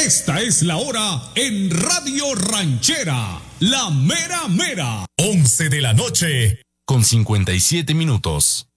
Esta es la hora en Radio Ranchera, la mera mera. 11 de la noche, con 57 minutos.